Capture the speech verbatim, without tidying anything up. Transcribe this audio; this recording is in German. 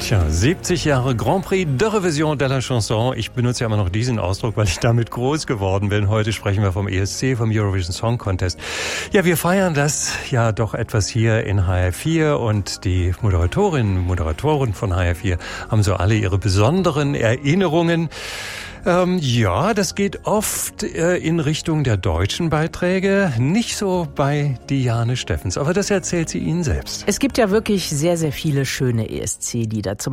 Tja, siebzig Jahre Grand Prix de Revision de la Chanson. Ich benutze ja immer noch diesen Ausdruck, weil ich damit groß geworden bin. Heute sprechen wir vom E S C, vom Eurovision Song Contest. Ja, wir feiern das ja doch etwas hier in H R vier und die Moderatorinnen und Moderatoren von H R vier haben so alle ihre besonderen Erinnerungen. Ähm, ja, das geht oft äh, in Richtung der deutschen Beiträge, nicht so bei Diane Steffens, aber das erzählt sie Ihnen selbst. Es gibt ja wirklich sehr, sehr viele schöne E S C-Lieder. Zum